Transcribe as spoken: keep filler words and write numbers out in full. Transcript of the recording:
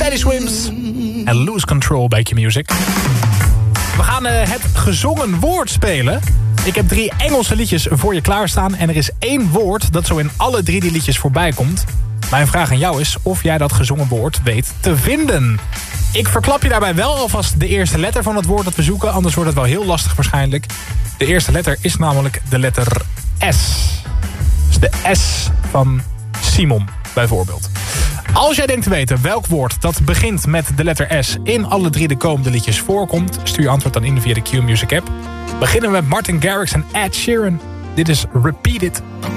Teddy Swims en Lose Control bij Q-Music. We gaan uh, het gezongen woord spelen. Ik heb drie Engelse liedjes voor je klaarstaan. En er is één woord dat zo in alle drie die liedjes voorbij komt. Mijn vraag aan jou is of jij dat gezongen woord weet te vinden. Ik verklap je daarbij wel alvast de eerste letter van het woord dat we zoeken. Anders wordt het wel heel lastig waarschijnlijk. De eerste letter is namelijk de letter S. Dus de S van Simon bijvoorbeeld. Als jij denkt te weten welk woord dat begint met de letter S... in alle drie de komende liedjes voorkomt... stuur je antwoord dan in via de Q-Music app. Beginnen we met Martin Garrix en Ed Sheeran. Dit is Repeat It.